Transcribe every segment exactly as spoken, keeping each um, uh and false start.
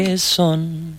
son.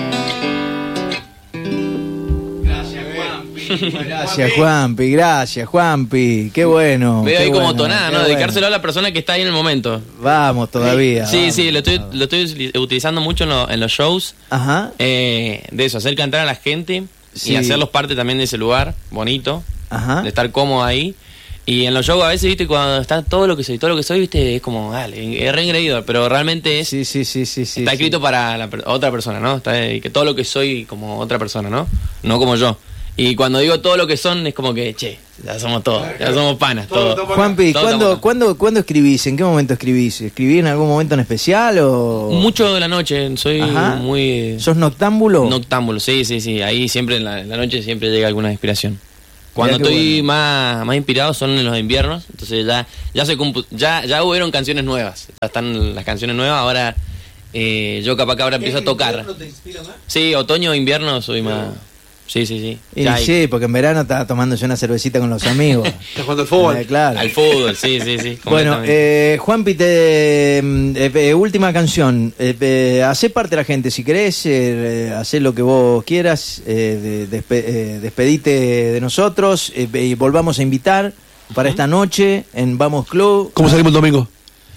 Gracias, Juanpi, gracias, Juanpi. Qué bueno. Veo qué ahí como bueno, tonada, ¿no? bueno. Dedicárselo a la persona que está ahí en el momento. Vamos todavía. Sí, vamos, sí, lo estoy, vamos. lo estoy utilizando mucho en, lo, en los shows. Ajá. Eh, de eso, hacer cantar a la gente Sí. y hacerlos parte también de ese lugar bonito, Ajá. de estar cómodo ahí. Y en los shows a veces, viste, cuando está todo lo que soy, todo lo que soy, viste, es como, dale, es re engreído, pero realmente es, Sí, sí, sí, sí, sí. está sí. escrito para la, per- otra persona, ¿no? Está, que todo lo que soy como otra persona, ¿no? No como yo. Y cuando digo todo lo que son, es como que, che, ya somos todos, ya somos panas, todos. Juanpi, Todos ¿cuándo, estamos- ¿cuándo, ¿cuándo escribís? ¿En qué momento escribís? ¿Escribí en algún momento en especial o...? Mucho de la noche, soy Ajá. muy ¿Sos noctámbulo? noctámbulo, sí, sí, sí. Ahí siempre en la, en la noche siempre llega alguna inspiración. Cuando Mirá qué estoy bueno. más, más inspirado son en los inviernos, entonces ya ya se compu- ya ya hubieron canciones nuevas, ya están las canciones nuevas, ahora eh, yo capaz que ahora empiezo a tocar. Sí, otoño o invierno soy más. Sí, sí, sí. Y Ya hay- sí, porque en verano estaba tomándose una cervecita con los amigos. Está jugando al fútbol. Eh, claro. Al fútbol, sí, sí, sí. Bueno, completamente. eh, Juanpi, te, eh, eh, última canción. Eh, eh, hacé parte de la gente, si querés, eh, hacé lo que vos quieras, eh, de- despe- eh, despedite de nosotros eh, y volvamos a invitar para esta noche en Vamos Club. ¿Cómo salimos el domingo?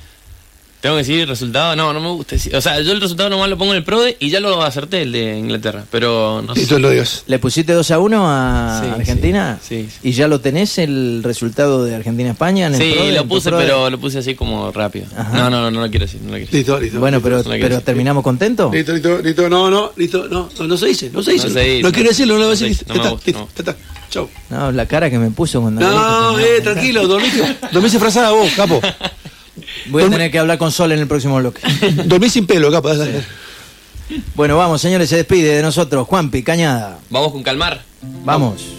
Tengo que decir el resultado, no, no me gusta decir. O sea, yo el resultado nomás lo pongo en el PRODE y ya lo acerté, el de Inglaterra, pero no Y sé. tú lo digas. ¿Le pusiste dos a uno a Sí, Argentina? sí, sí. ¿Y ya lo tenés el resultado de Argentina-España? en el Sí, Prode, en lo tu puse, Prode? pero lo puse así como rápido. Ajá. No, no, no, no lo quiero decir, no lo quiero decir. Listo, listo. Bueno, pero, no quiero pero decir. terminamos contentos. Listo, listo, listo. No, no, listo. No, no, no se dice, no se dice. No No, se dice. quiero decirlo, no lo voy a No se decir. dice, Listo, no me ya está, gusta, listo, no. ya está. Chau. No, la cara que me puso cuando le dije No, que eh, tranquilo, dormís, dormís disfrazada vos, capo. Voy a Dormi- tener que hablar con Sol en el próximo bloque. Dormís sin pelo, capo. Bueno, vamos, señores, se despide de nosotros Juanpi Cañada. Vamos con calmar. Vamos.